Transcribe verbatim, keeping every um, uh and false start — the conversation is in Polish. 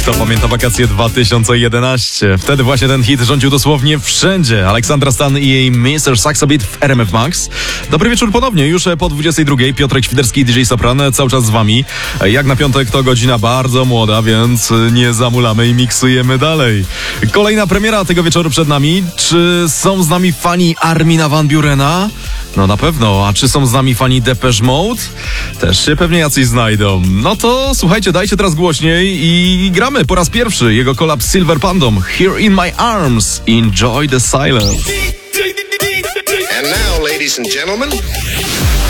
Kto pamięta wakacje dwa tysiące jedenaście? Wtedy właśnie ten hit rządził dosłownie wszędzie. Aleksandra Stan i jej mister Saxobit w R M F Max. Dobry wieczór ponownie, już po dwudziestej drugiej. Piotrek Świderski i D J Sopran cały czas z wami. Jak na piątek to godzina bardzo młoda, więc nie zamulamy i miksujemy dalej. Kolejna premiera tego wieczoru przed nami. Czy są z nami fani Armina van Burena? No na pewno. A czy są z nami fani Depeche Mode? Też się pewnie jacyś znajdą. No to słuchajcie, dajcie teraz głośniej i gramy po raz pierwszy jego kolab z Silver Pandą. Here in my arms. Enjoy the silence. And now, ladies and gentlemen...